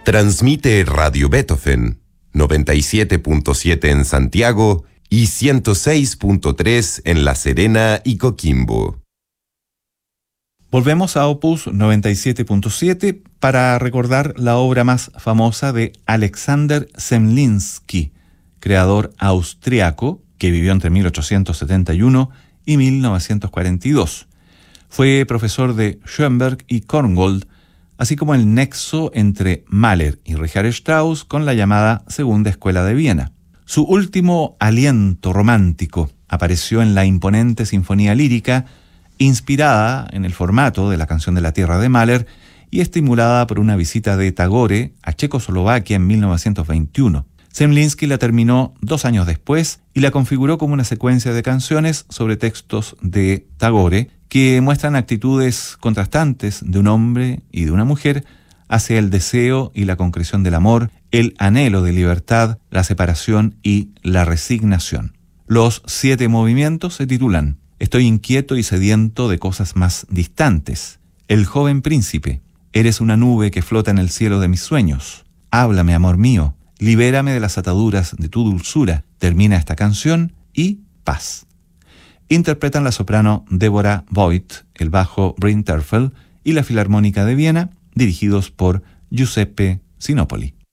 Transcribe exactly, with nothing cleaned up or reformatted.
Transmite Radio Beethoven, noventa y siete punto siete en Santiago y ciento seis punto tres en La Serena y Coquimbo. Volvemos a Opus noventa y siete punto siete para recordar la obra más famosa de Alexander Zemlinsky, creador austriaco que vivió entre mil ochocientos setenta y uno y mil novecientos cuarenta y dos. Fue profesor de Schoenberg y Korngold, así como el nexo entre Mahler y Richard Strauss con la llamada Segunda Escuela de Viena. Su último aliento romántico apareció en la imponente sinfonía lírica, inspirada en el formato de la Canción de la Tierra de Mahler y estimulada por una visita de Tagore a Checoslovaquia en mil novecientos veintiuno. Zemlinsky la terminó dos años después y la configuró como una secuencia de canciones sobre textos de Tagore que muestran actitudes contrastantes de un hombre y de una mujer hacia el deseo y la concreción del amor, el anhelo de libertad, la separación y la resignación. Los siete movimientos se titulan Estoy inquieto y sediento de cosas más distantes. El joven príncipe. Eres una nube que flota en el cielo de mis sueños. Háblame, amor mío. Libérame de las ataduras de tu dulzura. Termina esta canción y paz. Interpretan la soprano Deborah Voigt, el bajo Bryn Terfel y la Filarmónica de Viena, dirigidos por Giuseppe Sinopoli.